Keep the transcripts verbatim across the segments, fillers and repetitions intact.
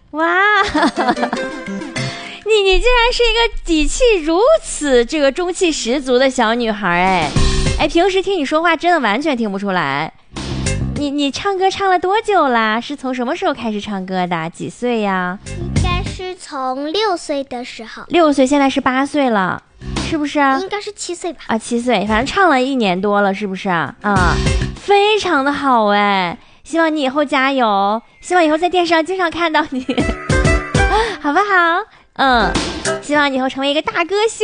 哇，你你竟然是一个底气如此这个中气十足的小女孩哎哎，平时听你说话真的完全听不出来。你你唱歌唱了多久啦？是从什么时候开始唱歌的？几岁呀？ 应该是从六岁的时候。 六岁，现在是八岁了，是不是？ 应该是七岁吧。 啊，七岁，反正唱了一年多了，是不是啊？啊，非常的好哎，希望你以后加油，希望以后在电视上经常看到你，好不好？嗯，希望你以后成为一个大歌星。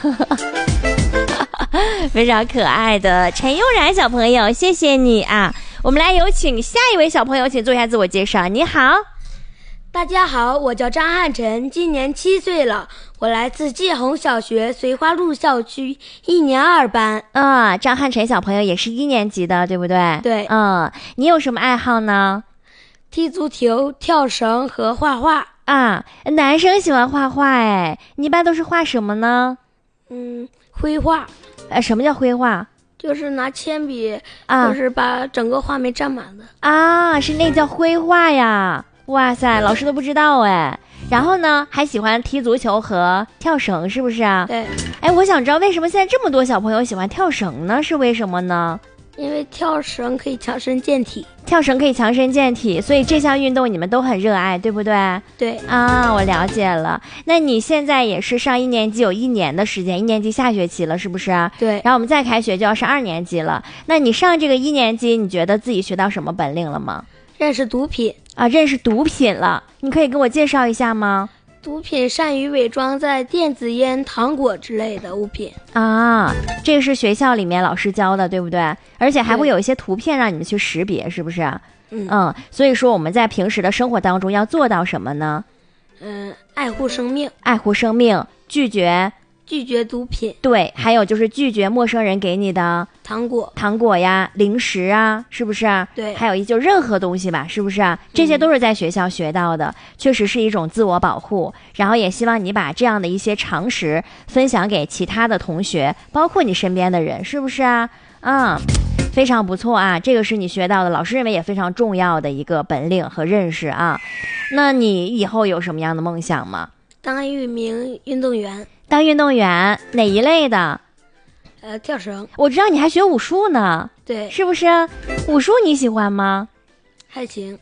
非常可爱的陈悠然小朋友，谢谢你啊！我们来有请下一位小朋友，请做一下自我介绍。你好。 大家好，我叫张汉晨，今年七岁了，我来自界虹小学绥花路校区一年二班。 啊、嗯，张汉晨小朋友也是一年级的，对不对？ 对。 嗯，你有什么爱好呢？ 踢足球、跳绳和画画。 啊，男生喜欢画画哎，你一般都是画什么呢？ 嗯，绘画。 呃，什么叫绘画？ 就是拿铅笔， 啊， 就是把整个画面占满的。 啊，是那叫绘画呀！哇塞，老师都不知道哎。然后呢，还喜欢踢足球和跳绳，是不是啊？ 对。 哎，我想知道为什么现在这么多小朋友喜欢跳绳呢？是为什么呢？ 因为跳绳可以强身健体。 跳绳可以强身健体，所以这项运动你们都很热爱，对不对？ 对。 啊，我了解了。那你现在也是上一年级有一年的时间，一年级下学期了，是不是？ 对。 然后我们再开学就要上二年级了。那你上这个一年级，你觉得自己学到什么本领了吗？ 认识毒品。 啊，认识毒品了。你可以给我介绍一下吗？ 毒品善于伪装在电子烟、糖果之类的物品啊，这个是学校里面老师教的，对不对？而且还会有一些图片让你们去识别，是不是？ 嗯嗯，所以说我们在平时的生活当中要做到什么呢？ 嗯，爱护生命， 爱护生命，拒绝拒绝毒品， 对，还有就是拒绝陌生人给你的糖果、 糖果呀、零食啊，是不是？ 对， 还有一就任何东西吧，是不是？这些都是在学校学到的，嗯、确实是一种自我保护。然后也希望你把这样的一些常识分享给其他的同学，包括你身边的人，是不是啊？嗯，非常不错啊，这个是你学到的，老师认为也非常重要的一个本领和认识啊。那你以后有什么样的梦想吗？ 当一名运动员。 当运动员哪一类的？ 呃，跳绳。 我知道你还学武术呢， 对， 是不是？武术你喜欢吗？ 还行。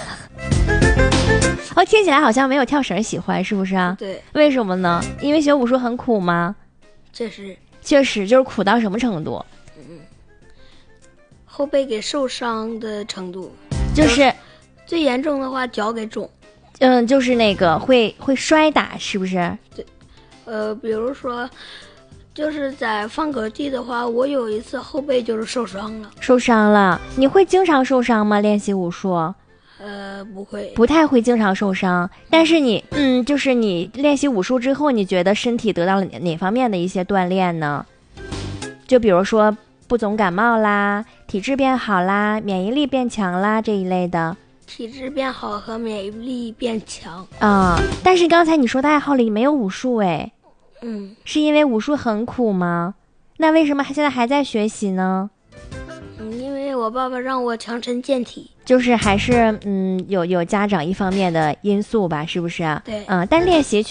哦，听起来好像没有跳绳喜欢，是不是啊？ 对。 为什么呢？因为学武术很苦吗？ 确实。 确实，就是苦到什么程度？ 嗯，后背给受伤的程度， 就是最严重的话脚给肿。 嗯，就是那个会会摔打，是不是？ 对。呃，比如说，就是在放狗地的话，我有一次后背就是受伤了。 受伤了，你会经常受伤吗？练习武术？ 呃，不会， 不太会经常受伤。但是你，嗯，就是你练习武术之后，你觉得身体得到了哪方面的一些锻炼呢？就比如说不总感冒啦，体质变好啦，免疫力变强啦这一类的。 体质变好和免疫力变强啊、嗯，但是刚才你说的爱好里没有武术哎。 嗯， 是因为武术很苦吗？那为什么现在还在学习呢？ 嗯，因为我爸爸让我强身健体， 就是还是嗯有有家长一方面的因素吧，是不是啊？ 对， 嗯，但练习